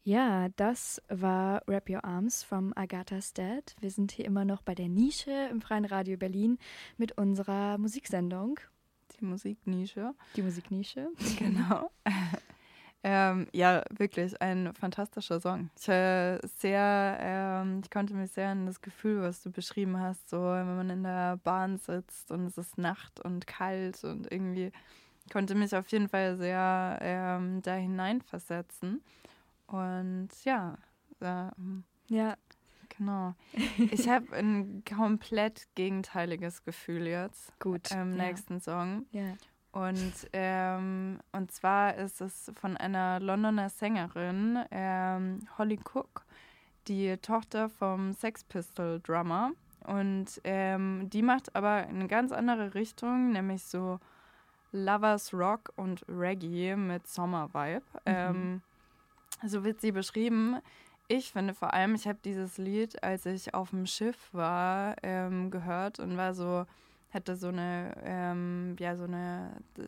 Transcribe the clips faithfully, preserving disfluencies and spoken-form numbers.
Ja, das war Wrap Your Arms from Agatha's Dad. Wir sind hier immer noch bei der Nische im Freien Radio Berlin mit unserer Musiksendung. Die Musiknische. Die Musiknische. Genau. ähm, ja, wirklich ein fantastischer Song. Ich, äh, sehr, ähm, ich konnte mich sehr an das Gefühl, was du beschrieben hast, so wenn man in der Bahn sitzt und es ist Nacht und kalt und irgendwie konnte mich auf jeden Fall sehr ähm, da hineinversetzen. Und ja, ähm, Ja. genau. Ich habe ein komplett gegenteiliges Gefühl jetzt. Gut. Im ja. nächsten Song. Ja. Und, ähm, und zwar ist es von einer Londoner Sängerin, ähm, Holly Cook, die Tochter vom Sex Pistol Drummer. Und ähm, die macht aber eine ganz andere Richtung, nämlich so Lovers Rock und Reggae mit Sommer-Vibe. Mhm. Ähm, so wird sie beschrieben. Ich finde vor allem, ich habe dieses Lied, als ich auf dem Schiff war, ähm, gehört und war so, hatte so eine, ähm, ja, so eine,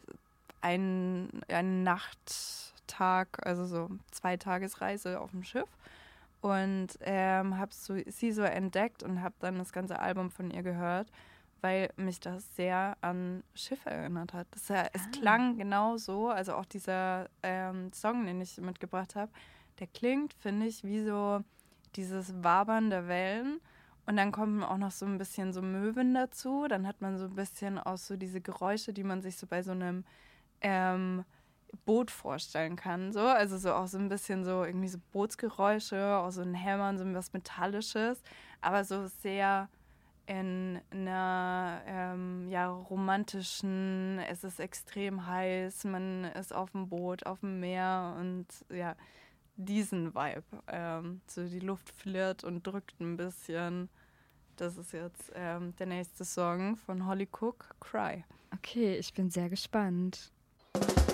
ein, ein Nachttag, also so zwei Tagesreise auf dem Schiff und ähm, habe so, sie so entdeckt und habe dann das ganze Album von ihr gehört, weil mich das sehr an Schiffe erinnert hat. Das, ja, es ah. klang genau so, also auch dieser ähm, Song, den ich mitgebracht habe, der klingt, finde ich, wie so dieses Wabern der Wellen. Und dann kommen auch noch so ein bisschen so Möwen dazu. Dann hat man so ein bisschen auch so diese Geräusche, die man sich so bei so einem ähm, Boot vorstellen kann. So. Also so auch so ein bisschen so irgendwie so Bootsgeräusche, auch so ein Hämmern, so was Metallisches. Aber so sehr in einer ähm, ja, romantischen, es ist extrem heiß, man ist auf dem Boot, auf dem Meer und ja, diesen Vibe. Ähm, so die Luft flirrt und drückt ein bisschen. Das ist jetzt ähm, der nächste Song von Holly Cook, Cry. Okay, ich bin sehr gespannt.